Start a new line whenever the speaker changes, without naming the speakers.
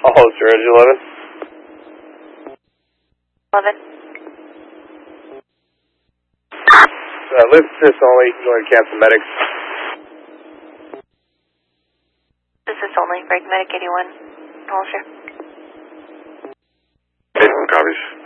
All George 11.
11.
Lift assist only, going to cancel medics.
This is only, break medic 81. Holster.
Copies.